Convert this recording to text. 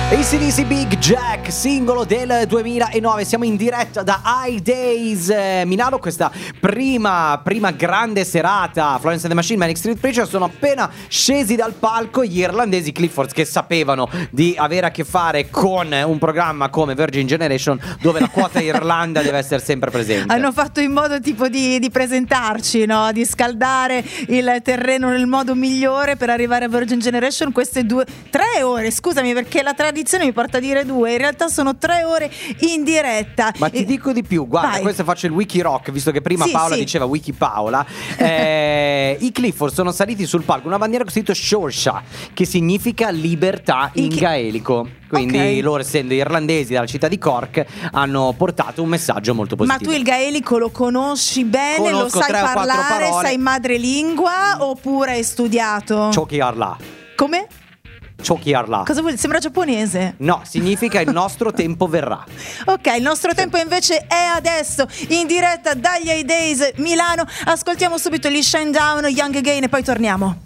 AC/DC Big Jack, singolo del 2009. Siamo in diretta da High Days Milano, questa prima grande serata. Florence and the Machine, Manic Street Preachers sono appena scesi dal palco gli irlandesi Cliffords, che sapevano di avere a che fare con un programma come Virgin Generation, dove la quota Irlanda deve essere sempre presente. Hanno fatto in modo tipo di presentarci, no? Di scaldare il terreno nel modo migliore per arrivare a Virgin Generation. Queste 3 ore, scusami, perché la tradizione mi porta a dire 2, in realtà sono 3 ore in diretta. Ma ti dico di più, guarda, Vai. questo faccio il Wiki Rock, visto che prima Sì, Paola sì. diceva Wiki Paola. I Clifford sono saliti sul palco, una bandiera con scritto Shorsha, che significa libertà in gaelico. Quindi Ok. loro, essendo irlandesi dalla città di Cork, hanno portato un messaggio molto Ma positivo. tu il gaelico lo conosci bene? Conosco lo sai 3 o 4 parlare? parole. Sai madrelingua oppure hai studiato? Choki Arla. Come? Choki Arla. Cosa vuol dire? Sembra giapponese. No, significa il nostro tempo verrà. Ok, il nostro tempo invece è adesso, in diretta dagli High Days Milano. Ascoltiamo subito gli Shinedown, Young Again e poi torniamo.